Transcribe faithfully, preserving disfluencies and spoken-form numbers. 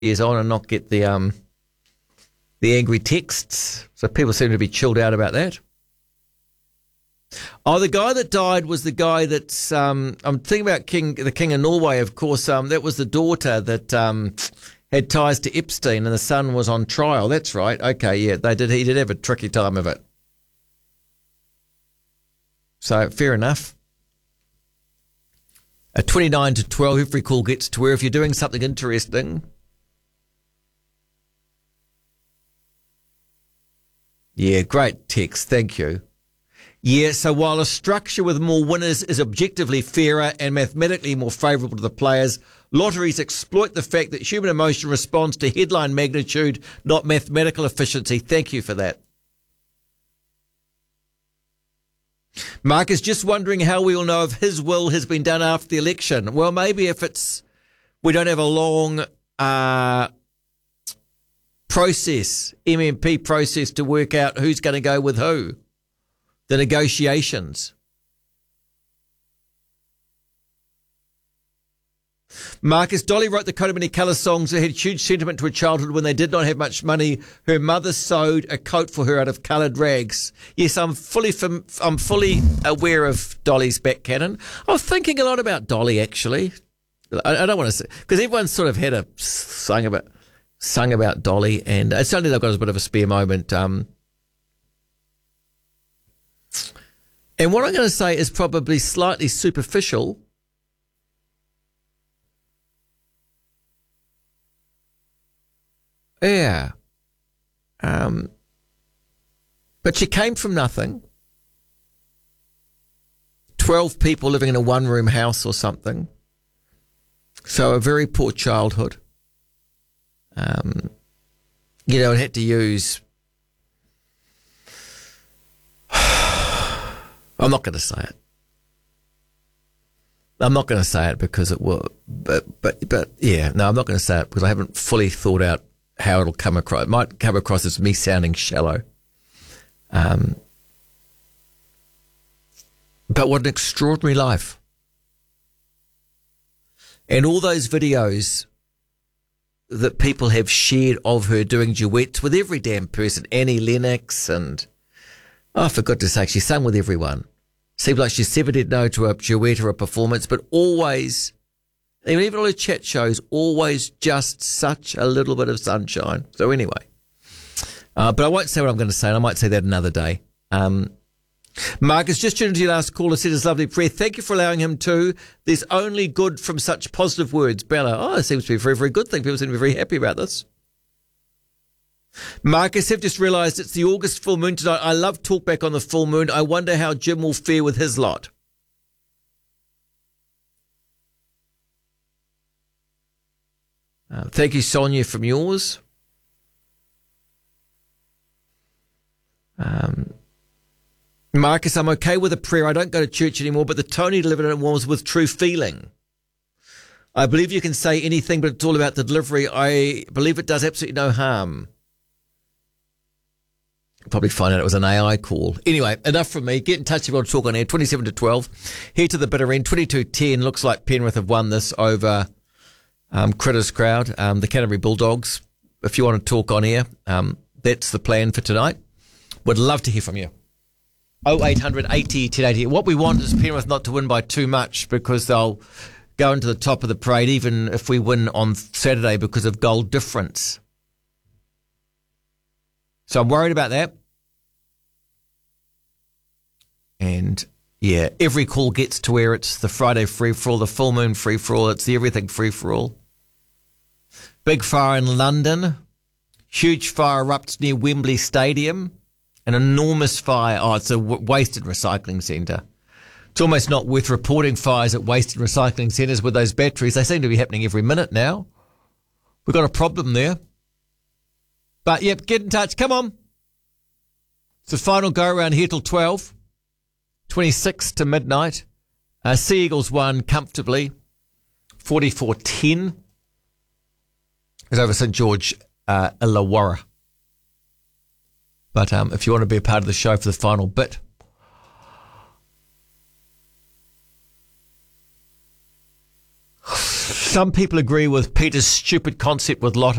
years on and not get the um the angry texts. So people seem to be chilled out about that. Oh, the guy that died was the guy that's um I'm thinking about King the King of Norway, of course. Um, that was the daughter that um had ties to Epstein, and the son was on trial. That's right. Okay, yeah, they did. He did have a tricky time of it. So fair enough. A twenty-nine to twelve, every call gets to where if you're doing something interesting. Yeah, great text. Thank you. Yeah, so while a structure with more winners is objectively fairer and mathematically more favourable to the players, lotteries exploit the fact that human emotion responds to headline magnitude, not mathematical efficiency. Thank you for that. Mark is just wondering how we will know if his will has been done after the election. Well, maybe if it's we don't have a long uh, process, M M P process to work out who's going to go with who. The negotiations. Marcus, Dolly wrote the Coat of Many Colours songs that had huge sentiment to her childhood when they did not have much money. Her mother sewed a coat for her out of coloured rags. Yes, I'm fully fam- I'm fully aware of Dolly's back canon. I was thinking a lot about Dolly, actually. I, I don't want to say, because everyone's sort of had a sung about, sung about Dolly, and it's only they've got a bit of a spare moment. Um, and what I'm going to say is probably slightly superficial. Yeah. Um, but she came from nothing. Twelve people living in a one-room house or something. So a very poor childhood. Um, you know, and had to use... I'm not going to say it. I'm not going to say it because it will... But, but, but yeah, no, I'm not going to say it because I haven't fully thought out how it'll come across. It might come across as me sounding shallow. Um, but what an extraordinary life. And all those videos that people have shared of her doing duets with every damn person, Annie Lennox and, oh, for goodness sake, she sang with everyone. Seems like she never did no to a duet or a performance, but always... Even all her chat shows, always just such a little bit of sunshine. So anyway, uh, but I won't say what I'm going to say, and I might say that another day. Um, Marcus, just tuned to your last caller, said his lovely prayer. Thank you for allowing him to. There's only good from such positive words. Bella, oh, it seems to be a very, very good thing. People seem to be very happy about this. Marcus, have just realised it's the August full moon tonight. I love talkback on the full moon. I wonder how Jim will fare with his lot. Uh, thank you, Sonia, from yours. Um, Marcus, I'm okay with a prayer. I don't go to church anymore, but the tone he delivered it was with true feeling. I believe you can say anything, but it's all about the delivery. I believe it does absolutely no harm. Probably find out it was an A I call. Anyway, enough from me. Get in touch if you want to talk on air. twenty-seven to twelve. Here to the bitter end. twenty-two ten. Looks like Penrith have won this over... Um, Critters crowd, um, the Canterbury Bulldogs. If you want to talk on air, um, that's the plan for tonight. Would love to hear from you. oh eight hundred eighty ten eighty. What we want is Penrith not to win by too much because they'll go into the top of the parade even if we win on Saturday because of goal difference. So I'm worried about that. And yeah, every call gets to where it's the Friday free-for-all, the full moon free-for-all, it's the everything free-for-all. Big fire in London. Huge fire erupts near Wembley Stadium. An enormous fire. Oh, it's a w- wasted recycling centre. It's almost not worth reporting fires at wasted recycling centres with those batteries. They seem to be happening every minute now. We've got a problem there. But, yep, get in touch. Come on. It's the final go-around here till twelve. twenty-six to midnight. Uh, Sea Eagles won comfortably. forty-four ten. It's over St George, uh, Illawarra. But um, if you want to be a part of the show for the final bit, Some people agree with Peter's stupid concept with Lotto.